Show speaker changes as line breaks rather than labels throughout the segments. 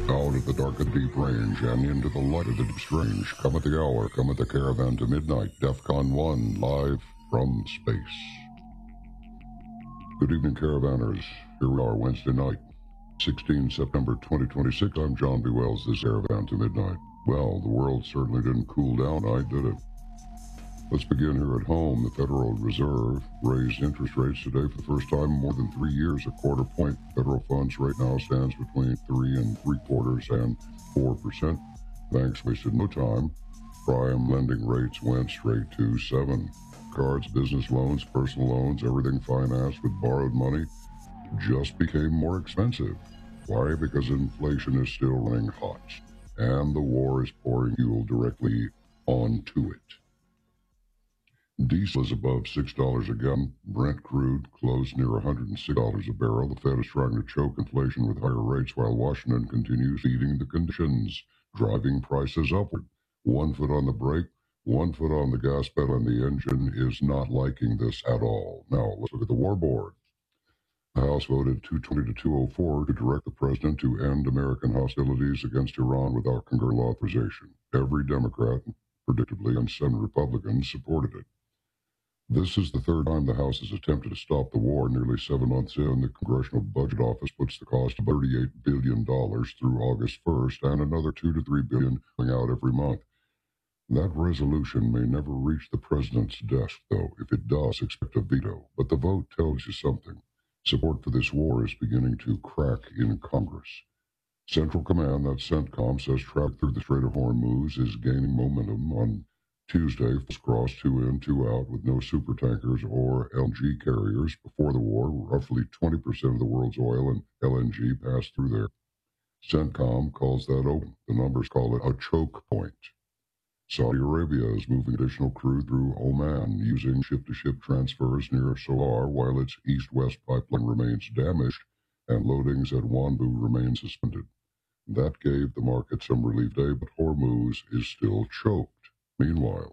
Out of the dark of the deep range and into the light of the deep strange, come at the hour, come at the caravan to midnight, DEFCON 1, live from space. Good evening, caravanners. Here we are, Wednesday night, 16 September 2026. I'm John B. Wells, this caravan to midnight. Well, the world certainly didn't cool down tonight, did it? Let's begin here at home. The Federal Reserve raised interest rates today for the first time in more than 3 years, a quarter point. Federal funds rate now stands between 3.75% and 4%. Banks wasted no time. Prime lending rates went straight to 7. Cards, business loans, personal loans, everything financed with borrowed money just became more expensive. Why? Because inflation is still running hot, and the war is pouring fuel directly onto it. Diesel is above $6 a gallon. Brent crude closed near $106 a barrel. The Fed is trying to choke inflation with higher rates while Washington continues feeding the conditions, driving prices upward. 1 foot on the brake, 1 foot on the gas pedal, and the engine is not liking this at all. Now, let's look at the war board. The House voted 220 to 204 to direct the president to end American hostilities against Iran without congressional authorization. Every Democrat, predictably, and 7 Republicans supported it. This is the third time the House has attempted to stop the war. Nearly 7 months in, the Congressional Budget Office puts the cost of $38 billion through August 1st, and another $2 to $3 billion going out every month. That resolution may never reach the president's desk, though. If it does, expect a veto. But the vote tells you something. Support for this war is beginning to crack in Congress. Central Command, that's CENTCOM, says traffic through the Strait of Hormuz is gaining momentum. On Tuesday, was crossed 2 in, 2 out with no supertankers or LNG carriers. Before the war, roughly 20% of the world's oil and LNG passed through there. CENTCOM calls that open. The numbers call it a choke point. Saudi Arabia is moving additional crude through Oman using ship-to-ship transfers near Sohar while its east-west pipeline remains damaged and loadings at Wanbu remain suspended. That gave the market some relief today, but Hormuz is still choked. Meanwhile,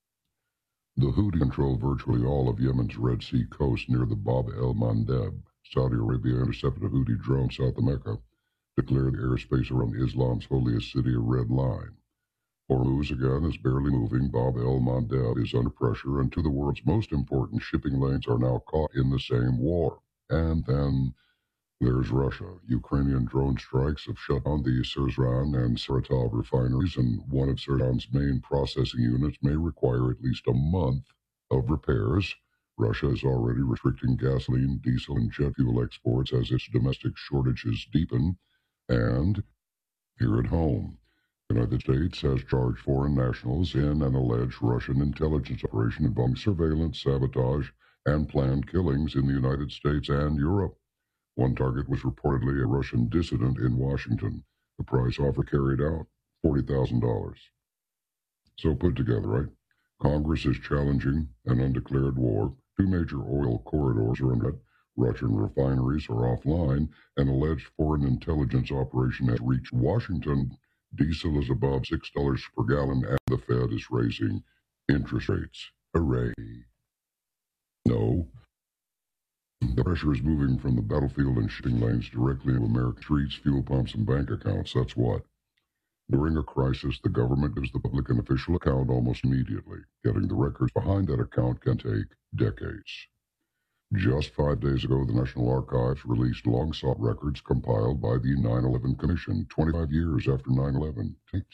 the Houthi control virtually all of Yemen's Red Sea coast near the Bab el-Mandeb. Saudi Arabia intercepted a Houthi drone south of Mecca, declared the airspace around Islam's holiest city a red line. Hormuz again is barely moving. Bab el-Mandeb is under pressure, and 2 of the world's most important shipping lanes are now caught in the same war. And then there's Russia. Ukrainian drone strikes have shut down the Syzran and Saratov refineries, and one of Syzran's main processing units may require at least a month of repairs. Russia is already restricting gasoline, diesel, and jet fuel exports as its domestic shortages deepen. And here at home, the United States has charged foreign nationals in an alleged Russian intelligence operation involving surveillance, sabotage, and planned killings in the United States and Europe. One target was reportedly a Russian dissident in Washington. The price offer carried out, $40,000. So put together, right? Congress is challenging an undeclared war. 2 major oil corridors are under threat. Russian refineries are offline. An alleged foreign intelligence operation has reached Washington. Diesel is above $6 per gallon, and the Fed is raising interest rates. Hooray. No. The pressure is moving from the battlefield and shipping lanes directly into American streets, fuel pumps, and bank accounts. That's what. During a crisis, the government gives the public an official account almost immediately. Getting the records behind that account can take decades. Just 5 days ago, the National Archives released long-sought records compiled by the 9/11 Commission, 25 years after 9/11.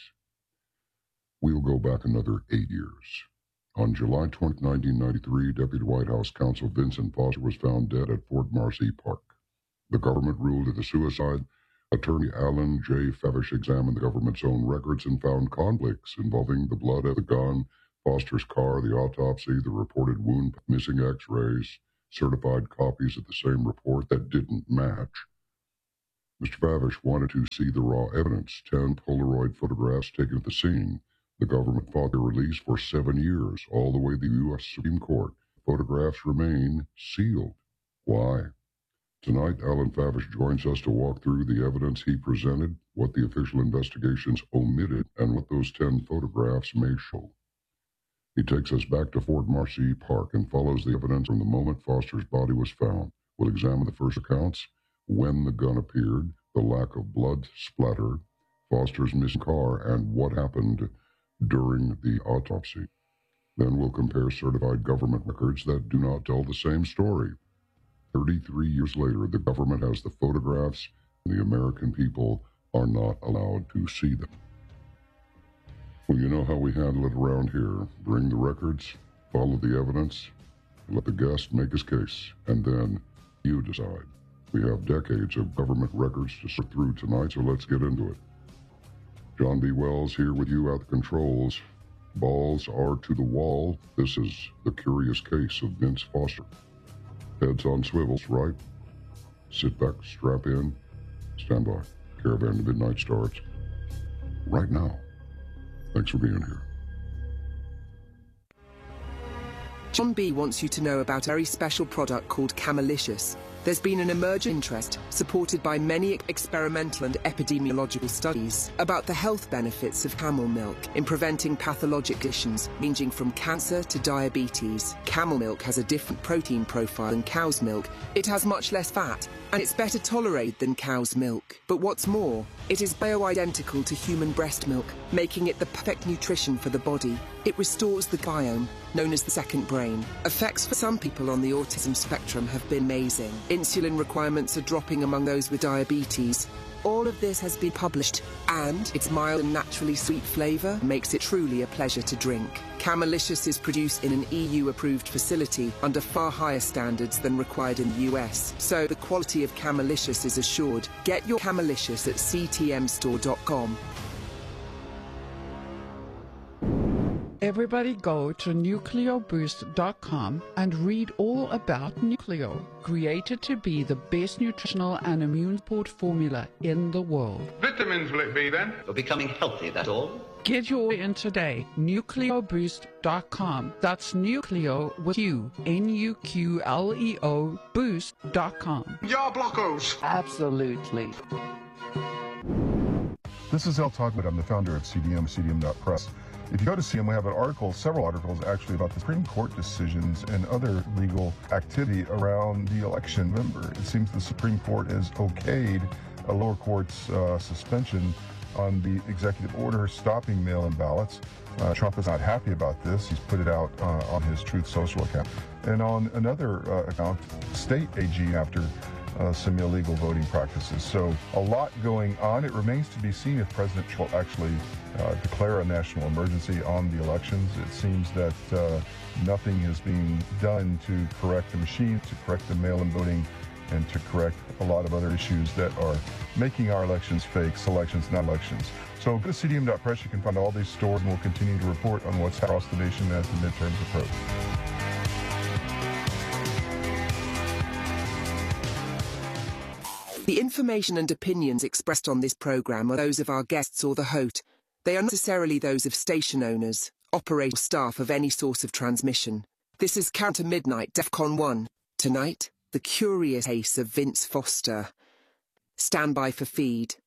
We'll go back another 8 years. On July 20, 1993, Deputy White House Counsel Vincent Foster was found dead at Fort Marcy Park. The government ruled it a suicide. Attorney Alan J. Favish examined the government's own records and found conflicts involving the blood at the gun, Foster's car, the autopsy, the reported wound, missing x-rays, certified copies of the same report that didn't match. Mr. Favish wanted to see the raw evidence, 10 Polaroid photographs taken at the scene. The government fought their release for 7 years, all the way to the U.S. Supreme Court. Photographs remain sealed. Why? Tonight, Alan Favish joins us to walk through the evidence he presented, what the official investigations omitted, and what those 10 photographs may show. He takes us back to Fort Marcy Park and follows the evidence from the moment Foster's body was found. We'll examine the first accounts, when the gun appeared, the lack of blood splatter, Foster's missing car, and what happened during the autopsy. Then we'll compare certified government records that do not tell the same story. 33 years later, the government has the photographs, and the American people are not allowed to see them. Well, you know how we handle it around here. Bring the records, follow the evidence, let the guest make his case, and then you decide. We have decades of government records to sort through tonight, so let's get into it. John B. Wells here with you at the controls. Balls are to the wall. This is the curious case of Vince Foster. Heads on swivels, right? Sit back, strap in, stand by. Caravan to Midnight starts right now. Thanks for being here.
John B. wants you to know about a very special product called Camelicious. There's been an emerging interest, supported by many experimental and epidemiological studies, about the health benefits of camel milk in preventing pathologic conditions ranging from cancer to diabetes. Camel milk has a different protein profile than cow's milk. It has much less fat, and it's better tolerated than cow's milk. But what's more, it is bioidentical to human breast milk, making it the perfect nutrition for the body. It restores the biome, known as the second brain. Effects for some people on the autism spectrum have been amazing. Insulin requirements are dropping among those with diabetes. All of this has been published, and its mild and naturally sweet flavour makes it truly a pleasure to drink. Camelicious is produced in an EU-approved facility under far higher standards than required in the US, so the quality of Camelicious is assured. Get your Camelicious at ctmstore.com.
Everybody go to nucleoboost.com and read all about Nucleo, created to be the best nutritional and immune support formula in the world.
Vitamins will it be then?
You're becoming healthy, that's all.
Get your in today, nucleoboost.com. That's Nucleo with you, Nuqleo boost.com.
Jar blockos.
Absolutely.
This is El Togwood. I'm the founder of CDM, CDM.press. If you go to CDM, we have an article, several articles actually, about the Supreme Court decisions and other legal activity around the election. Remember, it seems the Supreme Court has okayed a lower court's suspension on the executive order stopping mail-in ballots. Trump is not happy about this. He's put it out on his Truth Social account. And on another account, state AG after some illegal voting practices. So a lot going on. It remains to be seen if President Trump will actually declare a national emergency on the elections. It seems that nothing is being done to correct the machine, to correct the mail-in voting, and to correct a lot of other issues that are making our elections fake, selections, not elections. So go to cdm.press. You can find all these stories, and we'll continue to report on what's across the nation as the midterms approach.
The information and opinions expressed on this program are those of our guests or the host. They are not necessarily those of station owners, operator, or staff of any source of transmission. This is Count to Midnight, DEFCON 1. Tonight, the curious case of Vince Foster. Stand by for feed.